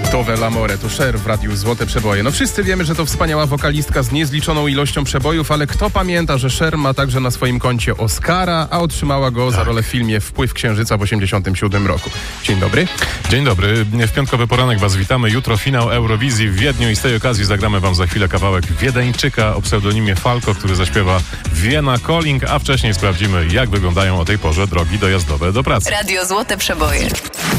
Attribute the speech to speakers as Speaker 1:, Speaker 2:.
Speaker 1: Dove l'amore to Cher w radiu Złote Przeboje. No wszyscy wiemy, że to wspaniała wokalistka z niezliczoną ilością przebojów, ale kto pamięta, że Cher ma także na swoim koncie Oscara, a otrzymała go za rolę w filmie Wpływ Księżyca w 1987 roku. Dzień dobry.
Speaker 2: Dzień dobry. W piątkowy poranek was witamy. Jutro finał Eurowizji w Wiedniu i z tej okazji zagramy wam za chwilę kawałek Wiedeńczyka o pseudonimie Falco, który zaśpiewa Vienna Calling, a wcześniej sprawdzimy, jak wyglądają o tej porze drogi dojazdowe do pracy.
Speaker 3: Radio Złote Przeboje.